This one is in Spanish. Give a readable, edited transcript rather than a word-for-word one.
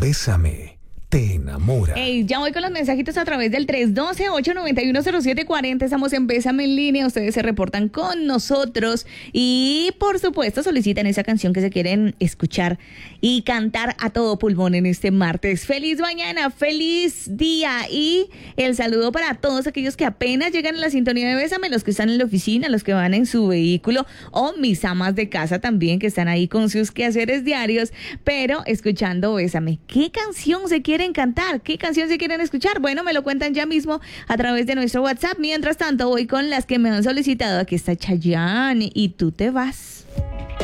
Bésame, te enamora. Hey, ya voy con los mensajitos a través del 312-891-0740. Estamos en Bésame en línea. Ustedes se reportan con nosotros y, por supuesto, solicitan esa canción que se quieren escuchar y cantar a todo pulmón en este martes. Feliz mañana, feliz día y el saludo para todos aquellos que apenas llegan a la sintonía de Bésame, los que están en la oficina, los que van en su vehículo o mis amas de casa también que están ahí con sus quehaceres diarios, pero escuchando Bésame. ¿Qué canción se quieren cantar? ¿Qué canción se quieren escuchar? Bueno, me lo cuentan ya mismo a través de nuestro WhatsApp. Mientras tanto, voy con las que me han solicitado. Aquí está Chayanne y Tú te vas.